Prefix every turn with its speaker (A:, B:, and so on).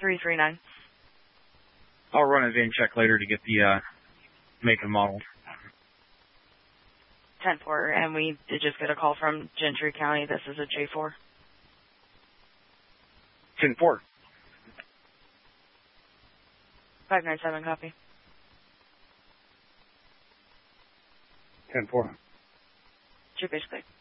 A: 339.
B: I'll run a VIN check later to get the make and model.
A: 10-4, and we did just get a call from Gentry County. This is a J4.
B: 10-4.
A: 597, copy.
B: 10-4.
A: Basically.